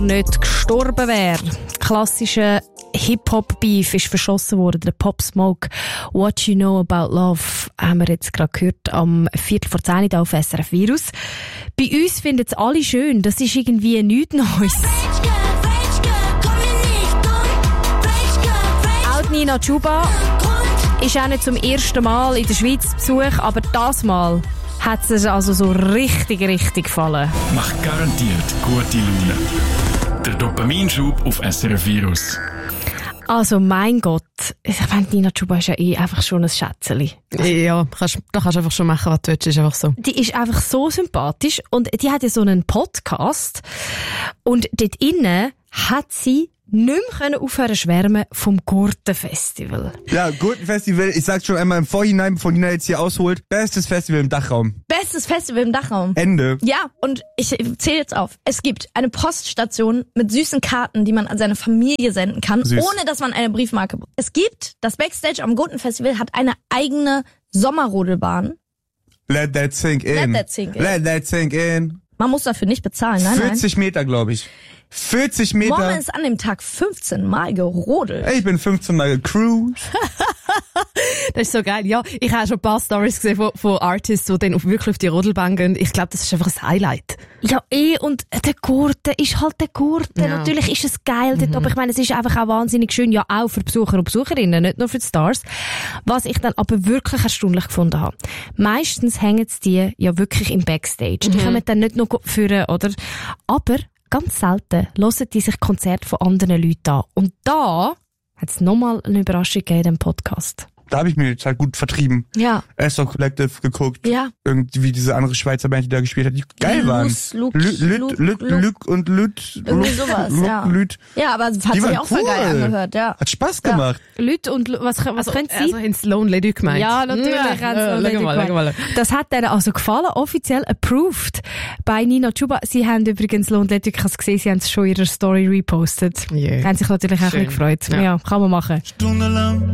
nicht gestorben wäre. Klassischer Hip-Hop-Beef ist verschossen worden. Der Pop Smoke, What You Know About Love, haben wir jetzt gerade gehört, am 9:45 hier auf SRF Virus. Bei uns finden es alle schön, das ist irgendwie nichts Neues. Auch Nina Chuba ist auch nicht zum ersten Mal in der Schweiz zu Besuch, aber das Mal hat es also so richtig gefallen. Macht garantiert gute Laune. Der Dopaminschub auf SRF Virus. Also mein Gott, ich meine, Nina Chuba ist ja einfach schon ein Schätzeli. Ja, da kannst du einfach schon machen, was du willst, ist einfach so. Die ist einfach so sympathisch und die hat ja so einen Podcast und dort innen hat sie nicht mehr aufhören schwärmen vom Gurtenfestival. Ja, Gurtenfestival, ich sag's schon einmal im Vorhinein, bevor Nina jetzt hier ausholt, bestes Festival im Dachraum. Bestes Festival im Dachraum. Ende. Ja, und ich zähle jetzt auf. Es gibt eine Poststation mit süßen Karten, die man an seine Familie senden kann, Süß. ohne dass man eine Briefmarke braucht. Es gibt, das Backstage am Gurtenfestival hat eine eigene Sommerrodelbahn. Let that sink in. Let that sink in. Let that sink in. Man muss dafür nicht bezahlen, nein, 40 Meter, glaube ich. 40 Meter. Mom ist an dem Tag 15 Mal gerodelt. Ich bin 15 Mal gecruised. Das ist so geil. Ja, ich habe schon ein paar Stories gesehen von Artists, die dann wirklich auf die Rodelbahn gehen. Ich glaube, das ist einfach ein Highlight. Ja, und der Gurten ist halt der Gurten. Ja. Natürlich ist es geil dort, aber ich meine, es ist einfach auch wahnsinnig schön, ja auch für Besucher und Besucherinnen, nicht nur für die Stars. Was ich dann aber wirklich erstaunlich gefunden habe. Meistens hängen die ja wirklich im Backstage. Die kommen dann nicht nur führen, oder? Aber ganz selten hören die sich Konzerte von anderen Leuten an. Und da hat es nochmal eine Überraschung gegeben im Podcast. Da habe ich mir jetzt halt gut vertrieben. Ja. Esther Collective geguckt. Ja. Irgendwie diese andere Schweizer Band, die da gespielt hat, die geil waren. Lüt und Lüt. Irgendwie sowas, ja. Lüt. Ja, aber es hat Die sich waren auch voll geil cool. angehört, ja. Hat Spaß gemacht. Leute und was können sie? Also haben sie Lonely Leute gemeint? Ja, natürlich haben sie Lonely Schau gemeint. mal. Das hat denen also gefallen, offiziell approved. Bei Nina Chuba, sie haben übrigens Lonely Leute, ich habe es gesehen, sie haben es schon in ihrer Story repostet. Yeah. Haben sich natürlich auch ein bisschen gefreut. Ja, kann man machen. Stundenlang